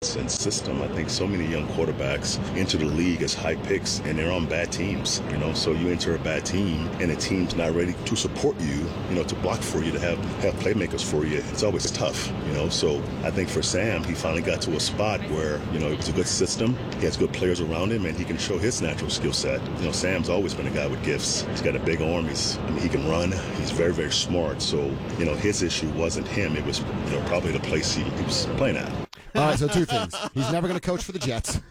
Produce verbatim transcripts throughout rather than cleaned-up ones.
offense and system. I think so many young quarterbacks enter the league as high picks, and they're on bad teams. You know, so you enter a bad team, and the team's not ready to support you. You know, to block for you, to have have playmakers for you. It's always tough. You know, so I think for Sam, he finally got to a spot where you know it was a good system. He has good players around him, and he can show his natural skill set. You know, Sam's always been a guy with gifts. He's got a big arm. He's I mean, he can run. He's very very smart. So you know, his issue wasn't him. It was you know probably the place he, he was playing at. All right, so two things. He's never going to coach for the Jets.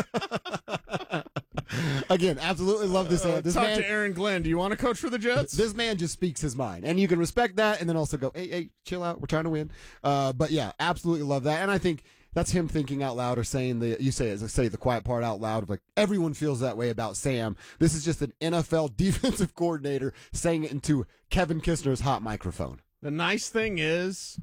Again, absolutely love this. Uh, this Talk man, to Aaron Glenn. Do you want to coach for the Jets? This man just speaks his mind, and you can respect that, and then also go, "Hey, hey, chill out. We're trying to win." Uh, but yeah, absolutely love that, and I think that's him thinking out loud or saying the you say it, say the quiet part out loud of like everyone feels that way about Sam. This is just an N F L defensive coordinator saying it into Kevin Kistner's hot microphone. The nice thing is,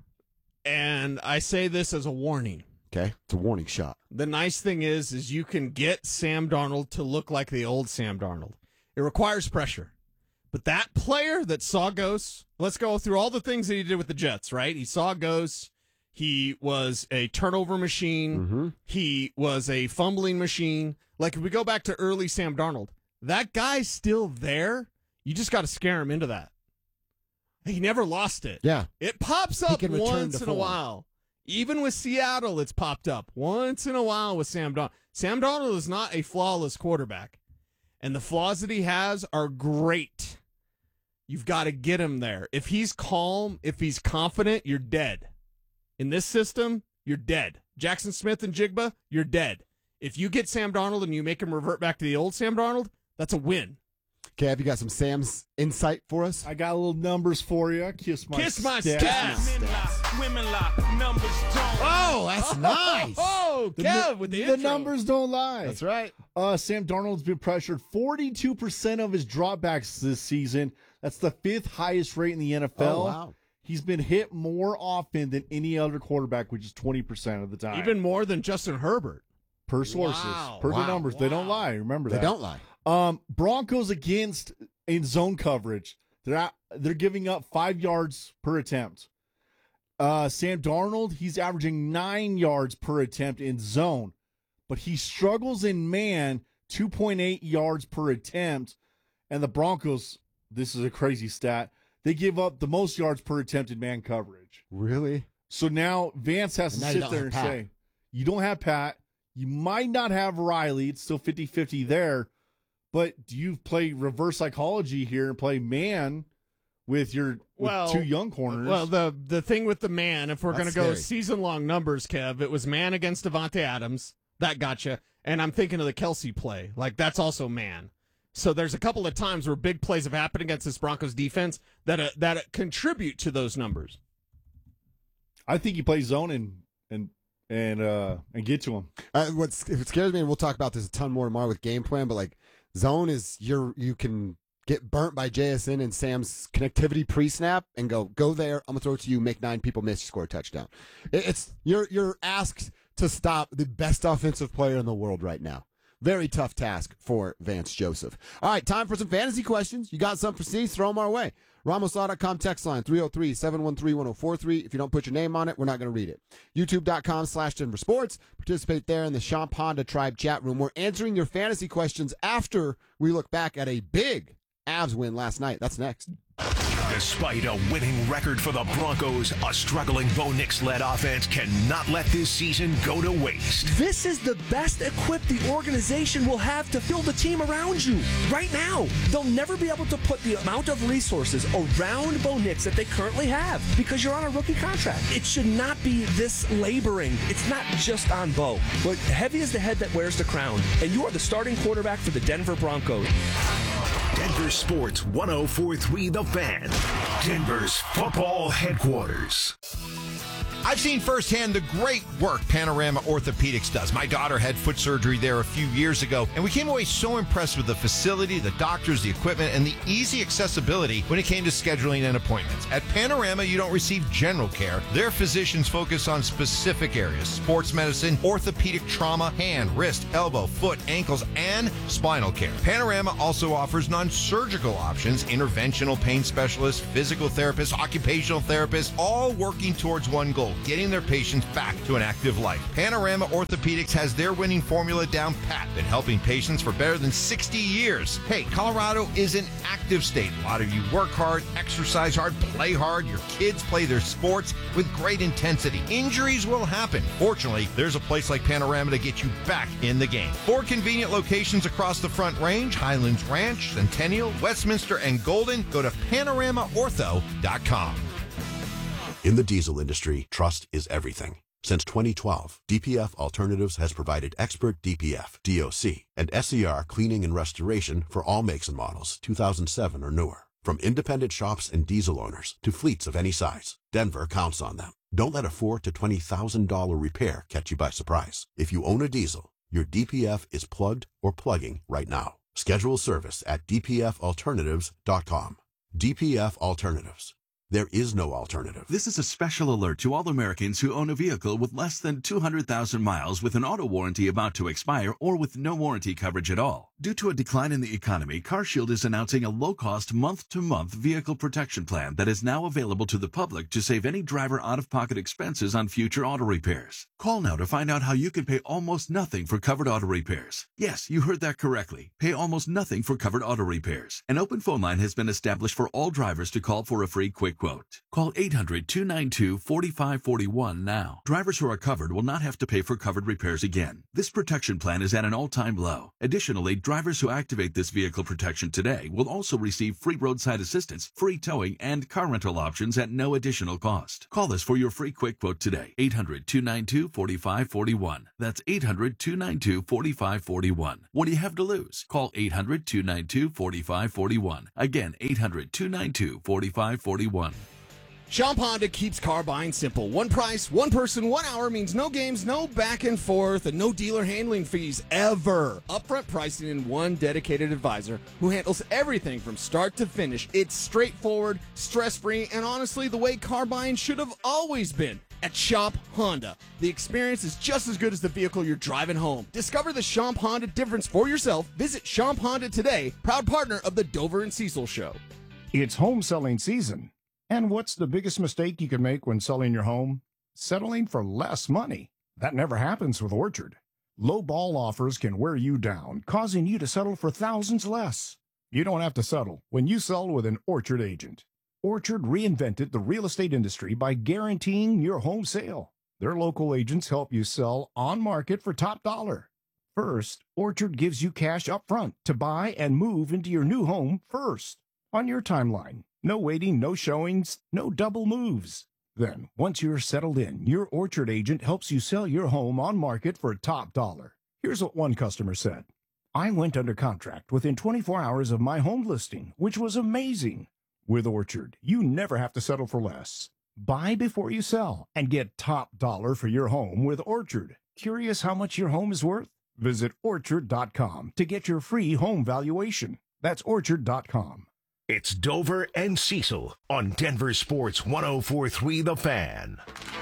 and I say this as a warning. Okay, it's a warning shot. The nice thing is, is you can get Sam Darnold to look like the old Sam Darnold. It requires pressure. But that player that saw ghosts, let's go through all the things that he did with the Jets, right? He saw ghosts. He was a turnover machine. Mm-hmm. He was a fumbling machine. Like, if we go back to early Sam Darnold, that guy's still there. You just got to scare him into that. He never lost it. Yeah. It pops up can return once to in a form. while. Even with Seattle, it's popped up once in a while with Sam Darnold. Sam Darnold is not a flawless quarterback. And the flaws that he has are great. You've got to get him there. If he's calm, if he's confident, you're dead. In this system, you're dead. Jackson Smith and Jigba, you're dead. If you get Sam Darnold and you make him revert back to the old Sam Darnold, that's a win. Okay, have you got some Sam's insight for us? I got a little numbers for you. Kiss my Kiss my stats. stats. Men lock, women lock, numbers don't. Oh, that's nice. Oh, The, Kev nu- with the, the intro. numbers don't lie. That's right. Uh, Sam Darnold's been pressured forty-two percent of his dropbacks this season. That's the fifth highest rate in the N F L. Oh, wow. He's been hit more often than any other quarterback, which is twenty percent of the time. Even more than Justin Herbert. per sources, Wow. per Wow. the numbers. They don't lie. Remember They that. don't lie. Um, Broncos against in zone coverage. They're at, they're giving up five yards per attempt. Uh, Sam Darnold, he's averaging nine yards per attempt in zone, but he struggles in man, two point eight yards per attempt. And the Broncos, this is a crazy stat, they give up the most yards per attempt in man coverage. Really? So now Vance has And to now you sit don't there have and Pat. say, you don't have Pat. You might not have Riley. It's still fifty-fifty there. But do you play reverse psychology here and play man with your with Well, two young corners? Well, the the thing with the man, if we're going That's to go scary. season long numbers, Kev, it was man against Devontae Adams. That gotcha. And I'm thinking of the Kelsey play. Like, that's also man. So there's a couple of times where big plays have happened against this Broncos defense that uh, that uh, contribute to those numbers. I think you play zone and and and uh and get to him. Uh, what's it scares me, and we'll talk about this a ton more tomorrow with game plan. But like zone is your you can get burnt by J S N and Sam's connectivity pre-snap and go go there. I'm gonna throw it to you, make nine people miss, score a touchdown. It, it's you're you're asked to stop the best offensive player in the world right now. Very tough task for Vance Joseph. All right, time for some fantasy questions. You got some for C? Throw them our way. Ramos Law dot com text line three oh three, seven one three, one oh four three. If you don't put your name on it, we're not going to read it. YouTube.com slash Denver Sports. Participate there in the Champ Honda Tribe chat room. We're answering your fantasy questions after we look back at a big Avs win last night. That's next. Despite a winning record for the Broncos, a struggling Bo Nix-led offense cannot let this season go to waste. This is the best equipped the organization will have to fill the team around you. Right now, they'll never be able to put the amount of resources around Bo Nix that they currently have because you're on a rookie contract. It should not be this laboring. It's not just on Bo, but heavy is the head that wears the crown, and you are the starting quarterback for the Denver Broncos. Denver Sports one oh four point three The Fan, Denver's football headquarters. I've seen firsthand the great work Panorama Orthopedics does. My daughter had foot surgery there a few years ago, and we came away so impressed with the facility, the doctors, the equipment, and the easy accessibility when it came to scheduling and appointments. At Panorama, you don't receive general care. Their physicians focus on specific areas: sports medicine, orthopedic trauma, hand, wrist, elbow, foot, ankles, and spinal care. Panorama also offers non-surgical options: interventional pain specialists, physical therapists, occupational therapists, all working towards one goal: goal, getting their patients back to an active life. Panorama Orthopedics has their winning formula down pat, been helping patients for better than sixty years. Hey, Colorado is an active state. A lot of you work hard, exercise hard, play hard. Your kids play their sports with great intensity. Injuries will happen. Fortunately, there's a place like Panorama to get you back in the game. Four convenient locations across the Front Range: Highlands Ranch, Centennial, Westminster, and Golden. Go to panorama ortho dot com. In the diesel industry, trust is everything. Since twenty twelve, D P F Alternatives has provided expert D P F, D O C, and S E R cleaning and restoration for all makes and models, two thousand seven or newer. From independent shops and diesel owners to fleets of any size, Denver counts on them. Don't let a four thousand to twenty thousand dollars repair catch you by surprise. If you own a diesel, your D P F is plugged or plugging right now. Schedule service at d p f alternatives dot com. D P F Alternatives. There is no alternative. This is a special alert to all Americans who own a vehicle with less than two hundred thousand miles with an auto warranty about to expire or with no warranty coverage at all. Due to a decline in the economy, CarShield is announcing a low-cost month-to-month vehicle protection plan that is now available to the public to save any driver out-of-pocket expenses on future auto repairs. Call now to find out how you can pay almost nothing for covered auto repairs. Yes, you heard that correctly. Pay almost nothing for covered auto repairs. An open phone line has been established for all drivers to call for a free quick quote. Call eight hundred, two nine two, four five four one now. Drivers who are covered will not have to pay for covered repairs again. This protection plan is at an all-time low. Additionally, drivers who activate this vehicle protection today will also receive free roadside assistance, free towing, and car rental options at no additional cost. Call us for your free quick quote today. eight hundred, two nine two, four five four one. That's eight hundred, two nine two, four five four one. What do you have to lose? Call eight hundred, two nine two, four five four one. Again, eight hundred, two nine two, four five four one. Shop Honda keeps car buying simple. One price, one person, one hour means no games, no back and forth, and no dealer handling fees ever. Upfront pricing and one dedicated advisor who handles everything from start to finish. It's straightforward, stress-free, and honestly the way car buying should have always been. At Shop Honda, the experience is just as good as the vehicle you're driving home. Discover the Shop Honda difference for yourself. Visit Shop Honda today, proud partner of the Dover and Cecil Show. It's home selling season. And what's the biggest mistake you can make when selling your home? Settling for less money. That never happens with Orchard. Low ball offers can wear you down, causing you to settle for thousands less. You don't have to settle when you sell with an Orchard agent. Orchard reinvented the real estate industry by guaranteeing your home sale. Their local agents help you sell on market for top dollar. First, Orchard gives you cash up front to buy and move into your new home first, on your timeline. No waiting, no showings, no double moves. Then, once you're settled in, your Orchard agent helps you sell your home on market for top dollar. Here's what one customer said. I went under contract within twenty-four hours of my home listing, which was amazing. With Orchard, you never have to settle for less. Buy before you sell and get top dollar for your home with Orchard. Curious how much your home is worth? Visit orchard dot com to get your free home valuation. That's orchard dot com. It's Dover and Cecil on Denver Sports one oh four point three The Fan.